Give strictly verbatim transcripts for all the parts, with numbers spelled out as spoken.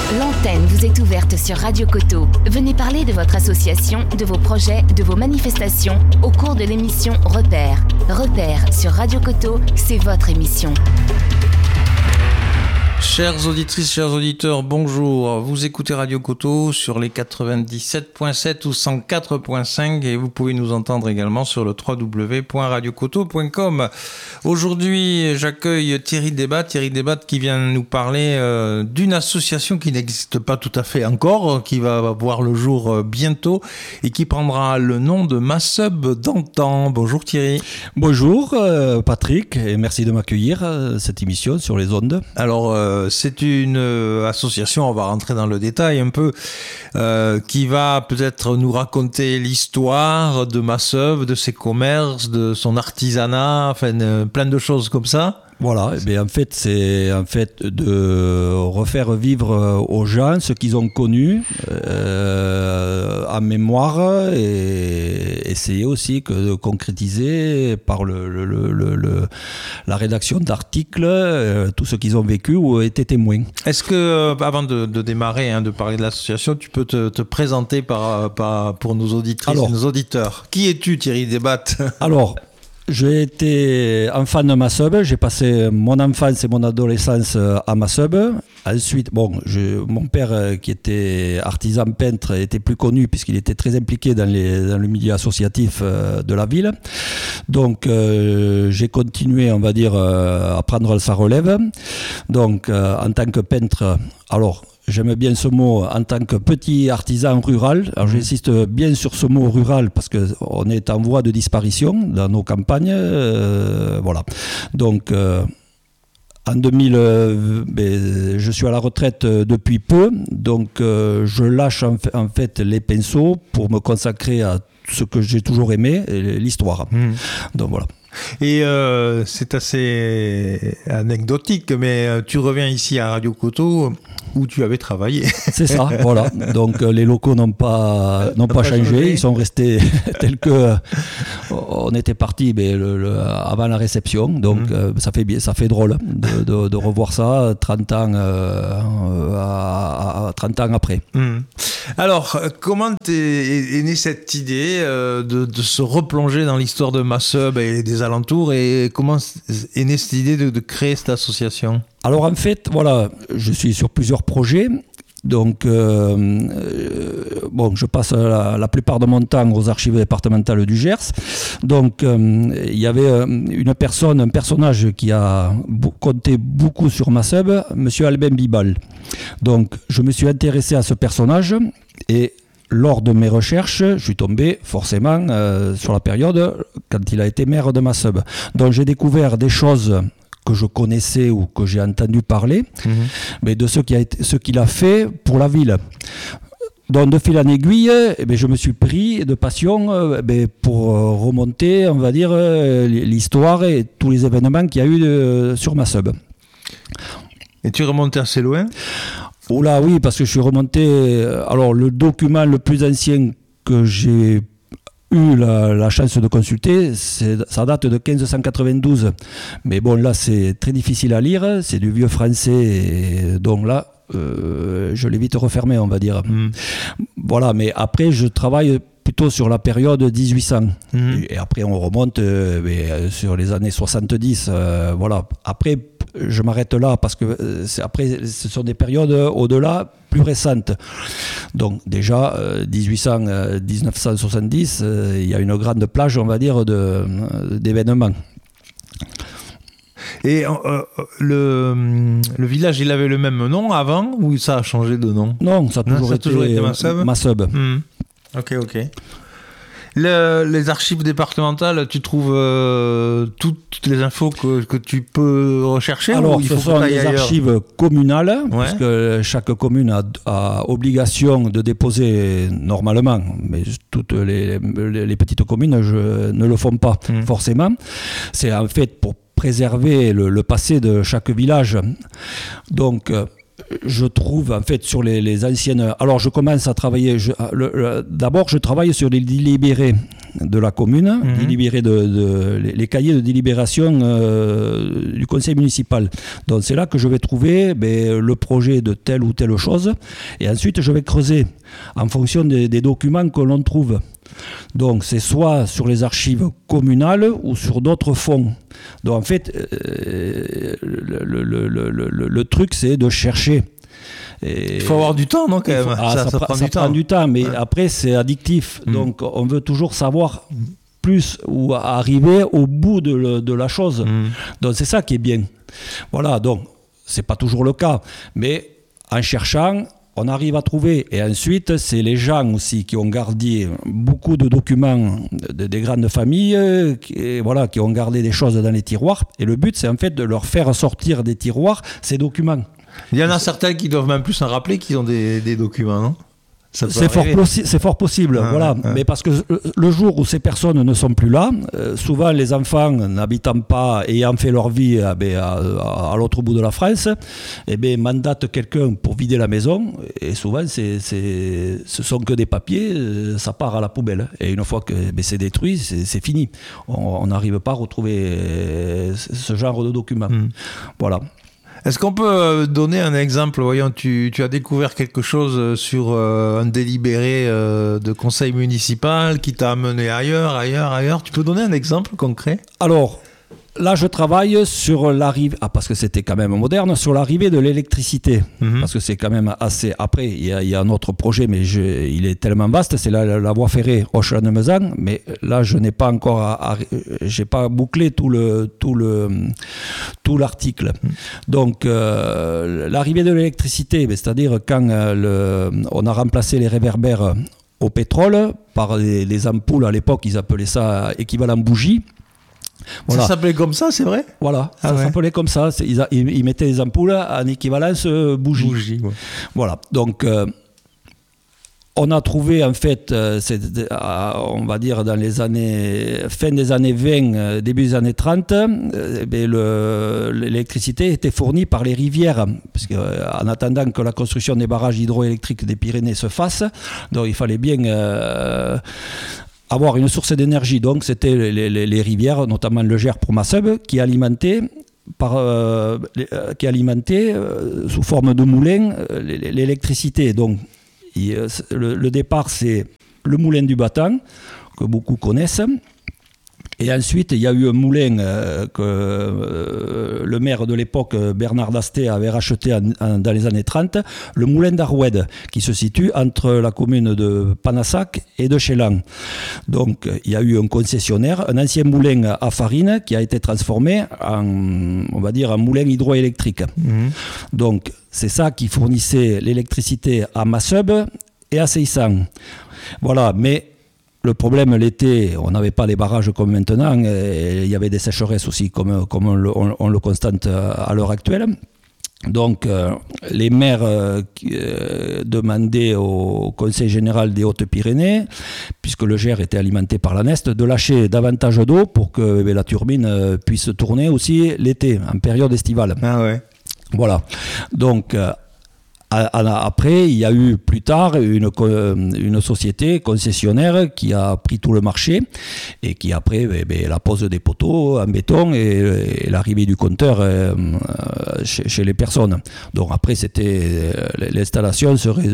L'antenne vous est ouverte sur Radio Coteau. Venez parler de votre association, de vos projets, de vos manifestations au cours de l'émission Repères. Repères sur Radio Coteau, c'est votre émission. Chères auditrices, chers auditeurs, bonjour. Vous écoutez Radio Coteau sur les quatre-vingt-dix-sept virgule sept ou cent quatre virgule cinq et vous pouvez nous entendre également sur le w w w point radio coteau point com. Aujourd'hui, j'accueille Thierry Debatte. Thierry Debatte qui vient nous parler euh, d'une association qui n'existe pas tout à fait encore, qui va voir le jour euh, bientôt et qui prendra le nom de Masub d'antan. Bonjour Thierry. Bonjour euh, Patrick et merci de m'accueillir euh, cette émission sur les ondes. Alors, euh, c'est une euh, association, on va rentrer dans le détail un peu, euh, qui va peut-être nous raconter l'histoire de Masub, de ses commerces, de son artisanat, enfin euh, plein de choses comme ça. Voilà, et bien en fait, c'est en fait de refaire vivre aux gens ce qu'ils ont connu euh, en mémoire et essayer aussi que de concrétiser par le, le, le, le, la rédaction d'articles euh, tout ce qu'ils ont vécu ou été témoins. Est-ce que, euh, avant de, de démarrer, hein, de parler de l'association, tu peux te, te présenter par, par, pour nos auditrices alors, et nos auditeurs? Qui es-tu, Thierry Debatte? Alors, j'ai été enfant de Masub, j'ai passé mon enfance et mon adolescence à Masub. Ensuite, bon, je, mon père qui était artisan peintre était plus connu puisqu'il était très impliqué dans, les, dans le milieu associatif de la ville. Donc euh, j'ai continué, on va dire, à prendre sa relève. Donc euh, en tant que peintre, alors... J'aime bien ce mot en tant que petit artisan rural. Alors j'insiste bien sur ce mot rural parce qu'on est en voie de disparition dans nos campagnes. Euh, voilà. Donc euh, en deux mille, euh, ben, je suis à la retraite depuis peu. Donc euh, je lâche en fait, en fait les pinceaux pour me consacrer à ce que j'ai toujours aimé, l'histoire. Mmh. Donc voilà. Et euh, c'est assez anecdotique, mais tu reviens ici à Radio Coteau où tu avais travaillé. C'est ça, voilà. Donc les locaux n'ont pas, n'ont pas changé, changé, ils sont restés tels que on était parti mais le, le, avant la réception. Donc mmh. euh, ça fait bien, ça fait drôle de, de, de revoir ça trente ans, euh, à, à trente ans après. Mmh. Alors, comment est, est née cette idée euh, de, de se replonger dans l'histoire de Masub et des alentours et comment est née cette idée de, de créer cette association? Alors en fait, voilà, je suis sur plusieurs projets. Donc, euh, euh, bon, je passe la, la plupart de mon temps aux archives départementales du Gers. Donc, euh, il y avait une personne, un personnage qui a b- compté beaucoup sur Masub, Monsieur Albin Bibal. Donc, je me suis intéressé à ce personnage et lors de mes recherches, je suis tombé forcément euh, sur la période quand il a été maire de Masub. Donc, j'ai découvert des choses que je connaissais ou que j'ai entendu parler, mmh. mais de ce, qui a été, ce qu'il a fait pour la ville. Donc de fil en aiguille, eh bien, je me suis pris de passion euh, eh pour remonter, on va dire, euh, l'histoire et tous les événements qu'il y a eu de, sur Masub. Et tu es remonté assez loin? Oh là oui, parce que je suis remonté... Alors le document le plus ancien que j'ai eu la, la chance de consulter, c'est, ça date de quinze cent quatre-vingt-douze. Mais bon, là, c'est très difficile à lire, c'est du vieux français, et donc là, euh, je l'ai vite refermé, on va dire. Mmh. Voilà, mais après, je travaille plutôt sur la période dix-huit cents. Mmh. Et après, on remonte euh, mais, sur les années soixante-dix. Euh, voilà. Après, je m'arrête là parce que euh, c'est, après, ce sont des périodes au-delà plus récentes. Donc déjà, euh, dix-huit cents, euh, dix-neuf cent soixante-dix, euh, il y a une grande plage, on va dire, de, euh, d'événements. Et euh, le, le village, il avait le même nom avant ou ça a changé de nom? Non, ça a toujours, non, ça a été, toujours été Masub. Masub. Mmh. Ok, ok. Le, les archives départementales, tu trouves euh, toutes, toutes les infos que, que tu peux rechercher? Alors, ou il ce faut sont des ailleurs? archives communales, ouais. puisque chaque commune a, a obligation de déposer normalement, mais toutes les, les, les petites communes je, ne le font pas mmh. forcément. C'est en fait pour préserver le, le passé de chaque village. Donc, je trouve en fait sur les, les anciennes... Alors je commence à travailler... Je, le, le, d'abord je travaille sur les délibérés de la commune, mmh. délibérés de, de, les, les cahiers de délibération euh, du conseil municipal. Donc c'est là que je vais trouver ben, le projet de telle ou telle chose, et ensuite je vais creuser en fonction des, des documents que l'on trouve. Donc c'est soit sur les archives communales ou sur d'autres fonds. Donc en fait, euh, le, le, le, le, le, le truc c'est de chercher. Et il faut avoir du temps, non, quand même. Faut, ah, ça, ça, ça, ça, prend, ça du prend temps. du temps, mais ouais. après c'est addictif. Mmh. Donc on veut toujours savoir mmh. plus ou arriver au bout de, le, de la chose. Mmh. Donc c'est ça qui est bien. Voilà, donc c'est pas toujours le cas, mais en cherchant, on arrive à trouver. Et ensuite, c'est les gens aussi qui ont gardé beaucoup de documents de, des grandes familles, qui, voilà, qui ont gardé des choses dans les tiroirs. Et le but, c'est en fait de leur faire sortir des tiroirs ces documents. Il y en a certains qui doivent même plus s'en rappeler qu'ils ont des, des documents, non ? C'est fort, possi- c'est fort possible, ah, voilà. Ouais. Mais parce que le jour où ces personnes ne sont plus là, euh, souvent les enfants n'habitant pas, ayant fait leur vie à, à, à l'autre bout de la France, eh bien, mandatent quelqu'un pour vider la maison, et souvent c'est, c'est, ce sont que des papiers, ça part à la poubelle. Et une fois que ben, c'est détruit, c'est, c'est fini. On n'arrive pas à retrouver ce genre de documents. Mmh. Voilà. Est-ce qu'on peut donner un exemple ? Voyons, tu, tu as découvert quelque chose sur euh, un délibéré euh, de conseil municipal qui t'a amené ailleurs, ailleurs, ailleurs. Tu peux donner un exemple concret ? Alors, là, je travaille sur l'arrivée, ah, parce que c'était quand même moderne, sur l'arrivée de l'électricité. Mmh. Parce que c'est quand même assez. Après, il y, y a un autre projet, mais je, il est tellement vaste, c'est la, la voie ferrée Hoche-Lannemezan. Mais là, je n'ai pas encore. À, à, j'ai pas bouclé tout, le, tout, le, tout l'article. Mmh. Donc, euh, l'arrivée de l'électricité, c'est-à-dire quand euh, le, on a remplacé les réverbères au pétrole par les, les ampoules, à l'époque, ils appelaient ça équivalent bougie. Voilà. Ça s'appelait comme ça, c'est vrai ? Voilà, ah ça ouais. s'appelait comme ça. C'est, ils, ils mettaient les ampoules en équivalence euh, bougie. Bougie, ouais. Voilà, donc euh, on a trouvé en fait, euh, c'est, euh, on va dire dans les années, fin des années vingt, euh, début des années trente, euh, le, l'électricité était fournie par les rivières. Parce qu'en euh, attendant que la construction des barrages hydroélectriques des Pyrénées se fasse, donc il fallait bien... Euh, avoir une source d'énergie, donc c'était les, les, les rivières, notamment le Gers pour Massub, qui alimentaient, par, euh, qui alimentaient euh, sous forme de moulin euh, l'électricité. Donc il, le, le départ, c'est le moulin du Battant, que beaucoup connaissent. Et ensuite, il y a eu un moulin euh, que euh, le maire de l'époque, Bernard Dasté, avait racheté en, en, dans les années trente, le moulin d'Aroued, qui se situe entre la commune de Panassac et de Chélan. Donc, il y a eu un concessionnaire, un ancien moulin à farine, qui a été transformé en, on va dire, un moulin hydroélectrique. Mmh. Donc, c'est ça qui fournissait l'électricité à Massub et à Seissan. Voilà, mais... Le problème, l'été, on n'avait pas les barrages comme maintenant, et il y avait des sécheresses aussi, comme, comme on, le, on, on le constate à l'heure actuelle. Donc, euh, les maires euh, euh, demandaient au Conseil général des Hautes-Pyrénées, puisque le Gers était alimenté par la Neste, de lâcher davantage d'eau pour que eh, la turbine euh, puisse tourner aussi l'été, en période estivale. Ah ouais. Voilà. Donc... Euh, Après, il y a eu plus tard une, une société concessionnaire qui a pris tout le marché et qui après eh bien, la pose des poteaux en béton et, et l'arrivée du compteur euh, chez, chez les personnes. Donc après, c'était l'installation se, rés,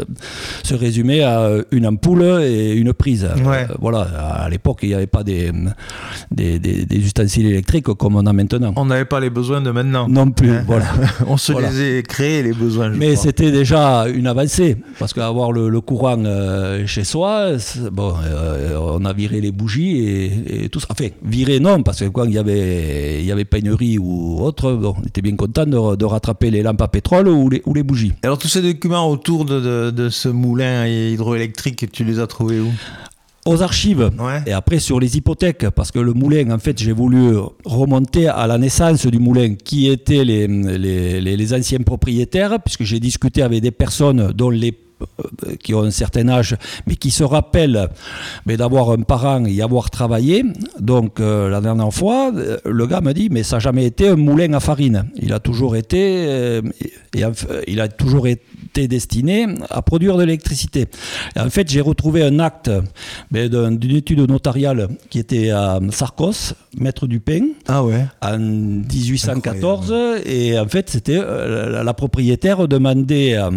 se résumait à une ampoule et une prise. Ouais. Euh, voilà, à l'époque, il n'y avait pas des, des, des, des ustensiles électriques comme on a maintenant. On n'avait pas les besoins de maintenant. Non plus. Voilà. On se voilà. les a créés les besoins. Mais c'était déjà une avancée, parce qu'avoir le, le courant euh, chez soi, bon, euh, on a viré les bougies et, et tout ça. Enfin, viré non, parce que quand il y avait, il y avait pénurie ou autre, bon, on était bien content de, de rattraper les lampes à pétrole ou les, ou les bougies. Alors tous ces documents autour de, de, de ce moulin hydroélectrique, tu les as trouvés où ? Aux archives, ouais. Et après sur les hypothèques, parce que le moulin, en fait, j'ai voulu remonter à la naissance du moulin, qui étaient les, les, les, les anciens propriétaires, puisque j'ai discuté avec des personnes dont les qui ont un certain âge, mais qui se rappellent mais d'avoir un parent et y avoir travaillé. Donc euh, la dernière fois, le gars me dit, mais ça n'a jamais été un moulin à farine. Il a toujours été, euh, et, enfin, il a toujours été destiné à produire de l'électricité. Et en fait, j'ai retrouvé un acte mais d'un, d'une étude notariale qui était à Sarcos, maître du pain, ah ouais. en dix-huit cent quatorze. Incroyable. Et en fait, c'était euh, la propriétaire demandait à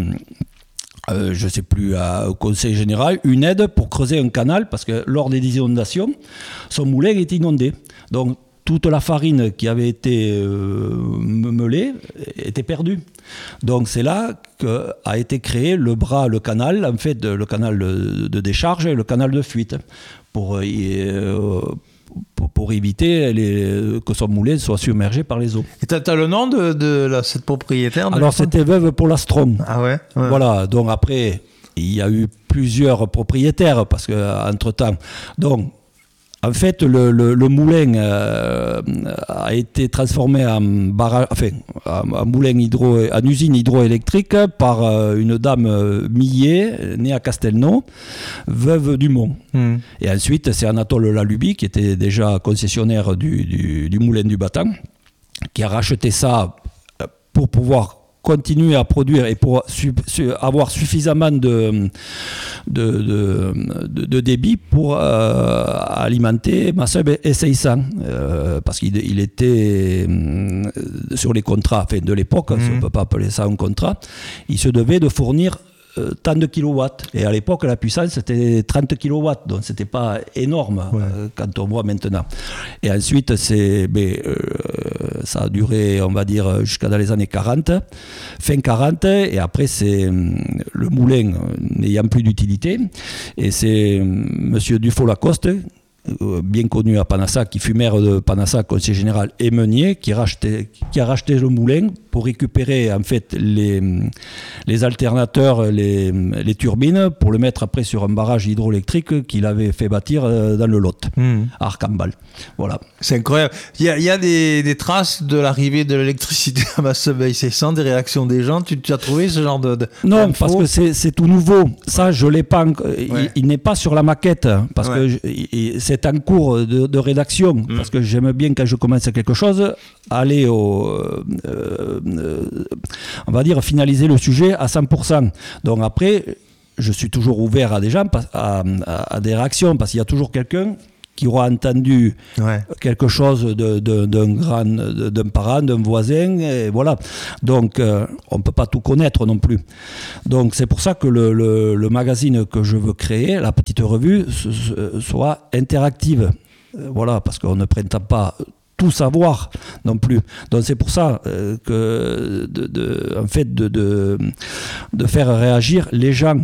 Euh, je ne sais plus, à, au Conseil général, une aide pour creuser un canal, parce que lors des inondations, son moulin était inondé. Donc, toute la farine qui avait été euh, meulée était perdue. Donc, c'est là qu'a été créé le bras, le canal, en fait, le canal de, de décharge et le canal de fuite, pour... Euh, Pour, pour éviter les, que son moulin soit submergé par les eaux. Et tu as le nom de, de la, cette propriétaire de Alors c'était Veuve Polastron. Ah ouais, ouais. Voilà, donc après, il y a eu plusieurs propriétaires, parce qu'entre-temps... Donc, en fait, le, le, le moulin euh, a été transformé en, barrage, enfin, en, moulin hydro, en usine hydroélectrique par euh, une dame euh, Millet, née à Castelnau, veuve Dumont. Mmh. Et ensuite, c'est Anatole Laluby, qui était déjà concessionnaire du, du, du moulin du Battant, qui a racheté ça pour pouvoir continuer à produire et pour su, su, avoir suffisamment de, de, de, de, de débit pour euh, alimenter Massub et Seissan, euh, parce qu'il il était euh, sur les contrats enfin, de l'époque, mmh. si on ne peut pas appeler ça un contrat, il se devait de fournir euh, tant de kilowatts. Et à l'époque, la puissance, c'était trente kilowatts, donc ce n'était pas énorme ouais. euh, quand on voit maintenant. Et ensuite, c'est, ben, euh, ça a duré, on va dire, jusqu'à dans les années quarante, fin quarante, et après, c'est le moulin n'ayant plus d'utilité, et c'est M. Dufault-Lacoste, bien connu à Panassac, qui fut maire de Panassac, conseiller général et meunier, qui, rachetait, qui a racheté le moulin pour récupérer en fait les, les alternateurs, les, les turbines, pour le mettre après sur un barrage hydroélectrique qu'il avait fait bâtir dans le Lot, mmh. à Arcambal. Voilà. C'est incroyable. Il y a, il y a des, des traces de l'arrivée de l'électricité à Massub-Baye-Cessan, des réactions des gens. Tu, tu as trouvé ce genre de... de non, d'infos? Parce que c'est, c'est tout nouveau. Ça, je l'ai pas... Ouais. Il, il n'est pas sur la maquette, parce ouais. que je, il, c'est en cours de, de rédaction, mmh. parce que j'aime bien, quand je commence quelque chose, aller au... Euh, euh, on va dire finaliser le sujet à cent pour cent. Donc après, je suis toujours ouvert à des gens, à, à, à des réactions, parce qu'il y a toujours quelqu'un qui aura entendu ouais. quelque chose de, de, d'un grand, d'un parent, d'un voisin, et voilà. Donc, euh, on ne peut pas tout connaître non plus. Donc, c'est pour ça que le, le, le magazine que je veux créer, la petite revue, soit interactive. Voilà, parce qu'on ne prétend pas tout savoir non plus. Donc, c'est pour ça euh, que, de, de, en fait, de, de, de faire réagir les gens.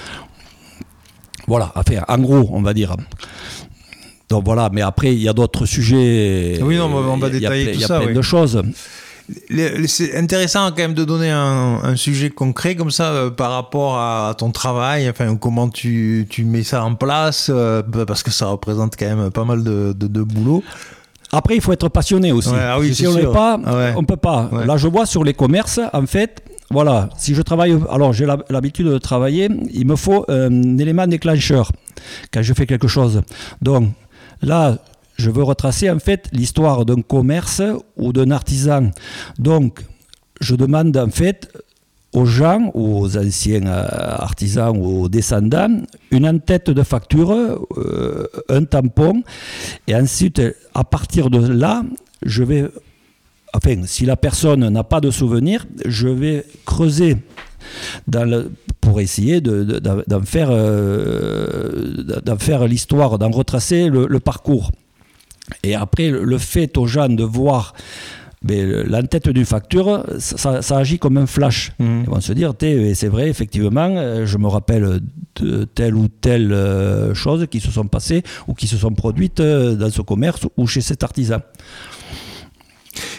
Voilà, enfin, en gros, on va dire. Donc voilà, mais après, il y a d'autres sujets. Oui, non, on va détailler tout ça. Il y a plein oui. de choses. C'est intéressant quand même de donner un, un sujet concret comme ça euh, par rapport à ton travail, enfin, comment tu, tu mets ça en place, euh, parce que ça représente quand même pas mal de, de, de boulot. Après, il faut être passionné aussi. Ouais, ah oui, si on n'est pas, ah ouais. on ne peut pas. Ouais. Là, je vois sur les commerces, en fait, voilà, si je travaille, alors j'ai l'habitude de travailler, il me faut un élément déclencheur quand je fais quelque chose. Donc, là, je veux retracer en fait l'histoire d'un commerce ou d'un artisan. Donc, je demande en fait aux gens, aux anciens artisans ou aux descendants, une en-tête de facture, euh, un tampon, et ensuite, à partir de là, je vais, enfin, si la personne n'a pas de souvenir, je vais creuser dans le, pour essayer de, de, d'en faire, euh, d'en faire l'histoire, d'en retracer le, le parcours. Et après, le fait aux gens de voir mais l'en-tête d'une facture, ça, ça agit comme un flash. Mmh. Ils vont se dire, c'est vrai, effectivement, je me rappelle de telle ou telle chose qui se sont passées ou qui se sont produites dans ce commerce ou chez cet artisan.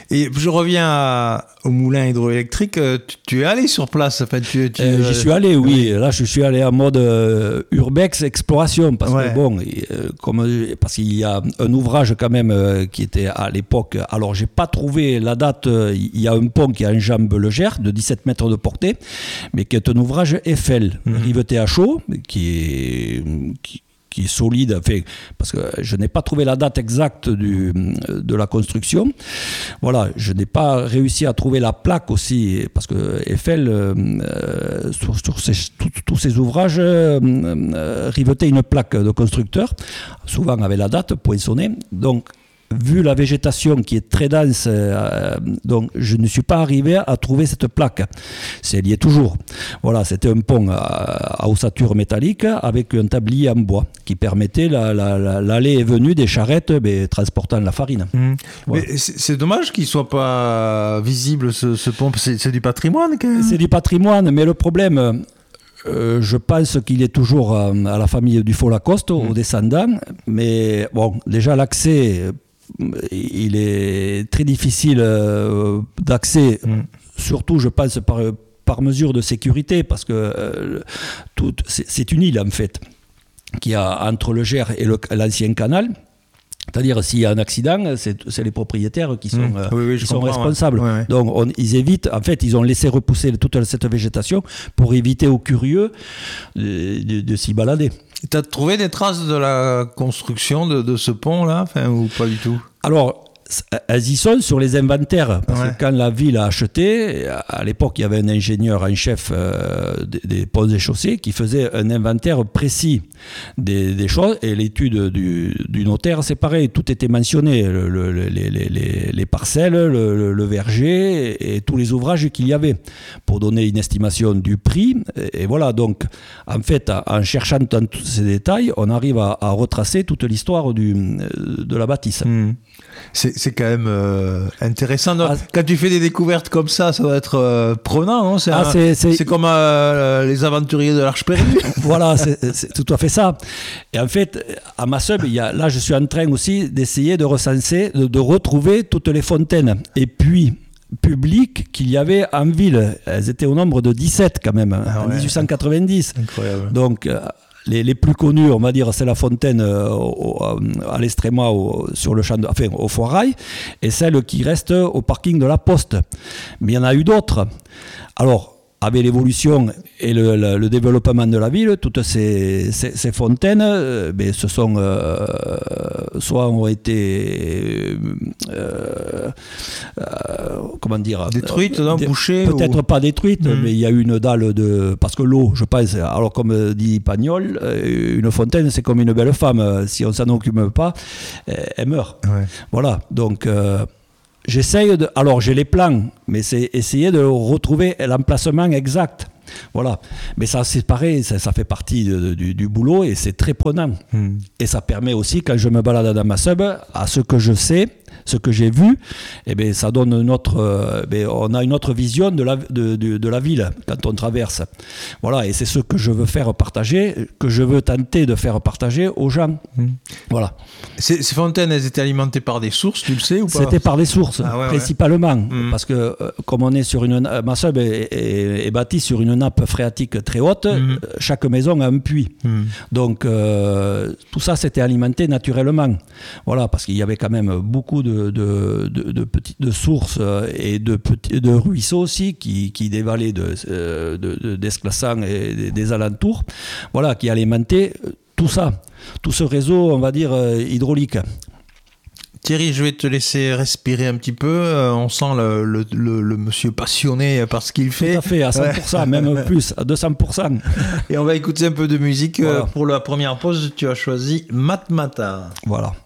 Et je reviens à, au moulin hydroélectrique. Tu, tu es allé sur place, enfin, tu, tu, euh, J'y suis allé, oui. Là, je suis allé en mode euh, urbex exploration, parce ouais. que bon, euh, comme, parce qu'il y a un ouvrage quand même euh, qui était à l'époque. Alors, j'ai pas trouvé la date. Euh, il y a un pont qui enjambe le Gers de dix-sept mètres de portée, mais qui est un ouvrage Eiffel, mmh. riveté à chaud, qui est qui, qui est solide, enfin, parce que je n'ai pas trouvé la date exacte du, de la construction. Voilà, je n'ai pas réussi à trouver la plaque aussi, parce que Eiffel, euh, sur, sur ces, tout, tous ces ouvrages, euh, euh, rivetait une plaque de constructeur, souvent avec la date poinçonnée. Donc, vu la végétation qui est très dense, euh, donc je ne suis pas arrivé à trouver cette plaque. C'est lié toujours. Voilà, c'était un pont à, à ossature métallique avec un tablier en bois qui permettait la, la, la, l'aller et venue des charrettes mais, transportant la farine. Mmh. Voilà. Mais c'est, c'est dommage qu'il ne soit pas visible ce, ce pont. C'est, c'est du patrimoine quand même. C'est du patrimoine, mais le problème... Euh, je pense qu'il est toujours à, à la famille du Faux-Lacoste, mmh. aux descendants, mais bon, déjà l'accès... il est très difficile euh, d'accès, mmh. surtout je pense par, par mesure de sécurité, parce que euh, tout, c'est, c'est une île en fait, qui a entre le Gers et le, l'ancien canal. C'est-à-dire, s'il y a un accident, c'est, c'est les propriétaires qui sont, mmh. euh, oui, oui, qui sont responsables. Ouais. Ouais. Donc, on, ils évitent, en fait, ils ont laissé repousser toute cette végétation pour éviter aux curieux de, de, de s'y balader. Tu as trouvé des traces de la construction de, de ce pont-là, enfin, ou pas du tout ? Alors, elles y sont sur les inventaires, parce ouais. que quand la ville a acheté, à l'époque il y avait un ingénieur en chef euh, des, des ponts et chaussées qui faisait un inventaire précis des, des choses, et l'étude du, du notaire c'est pareil, tout était mentionné, le, le, les, les, les parcelles, le, le verger et, et tous les ouvrages qu'il y avait, pour donner une estimation du prix, et, et voilà, donc en fait en cherchant dans tous ces détails, on arrive à, à retracer toute l'histoire du, de la bâtisse. Mmh. C'est, c'est quand même euh, intéressant. Donc, ah, quand tu fais des découvertes comme ça, ça doit être euh, prenant, non ? C'est, ah, un, c'est, c'est... c'est comme euh, les aventuriers de l'Arche perdue. Voilà, c'est, c'est tout à fait ça. Et en fait, à Massub, il y a, là, je suis en train aussi d'essayer de recenser, de, de retrouver toutes les fontaines. Et puis, publiques qu'il y avait en ville. Elles étaient au nombre de dix-sept quand même, ah, en ouais. dix-huit cent quatre-vingt-dix. Incroyable. Donc... Euh, Les, les plus connus, on va dire, c'est la fontaine euh, au, à l'Estréma, au, sur le champ de, enfin, au Foirail, et celle qui reste au parking de la Poste. Mais il y en a eu d'autres. Alors, avec l'évolution et le, le, le développement de la ville, toutes ces, ces, ces fontaines, euh, ben, ce sont, euh, soit ont été, euh, euh, comment dire, détruites, non, dé, bouchées, peut-être ou... pas détruites, mmh. mais il y a eu une dalle de, parce que l'eau, je pense, alors comme dit Pagnol, une fontaine c'est comme une belle femme, si on s'en occupe pas, elle meurt. Ouais. Voilà, donc. Euh, J'essaye de... Alors, j'ai les plans, mais c'est essayer de retrouver l'emplacement exact. Voilà. Mais ça, c'est pareil, ça, ça fait partie de, du, du boulot et c'est très prenant. Mmh. Et ça permet aussi, quand je me balade dans ma sub, à ce que je sais, ce que j'ai vu, eh bien, ça donne une autre, euh, bien, on a une autre vision de la, de, de, de la ville quand on traverse. Voilà, et c'est ce que je veux faire partager, que je veux tenter de faire partager aux gens. Mmh. Voilà. Ces, ces fontaines, elles étaient alimentées par des sources, tu le sais ou pas ? C'était par des sources, ah ouais, principalement. Ouais. Mmh. Parce que, euh, comme on est sur une... Ma sub est, est, est bâtie sur une nappe phréatique très haute, mmh. chaque maison a un puits. Mmh. Donc, euh, tout ça, c'était alimenté naturellement. Voilà, parce qu'il y avait quand même beaucoup de De, de, de, de petites de sources et de, petits, de ruisseaux aussi qui, qui dévalaient de, de, de, d'Esclassan et des, des alentours, voilà, qui alimentaient tout ça, tout ce réseau, on va dire, hydraulique. Thierry, je vais te laisser respirer un petit peu. Euh, on sent le, le, le, le monsieur passionné par ce qu'il fait. Tout à fait, à cent pour cent, ouais. Même plus, à deux cents pour cent. Et on va écouter un peu de musique. Voilà. Pour la première pause, tu as choisi Matmata. Voilà.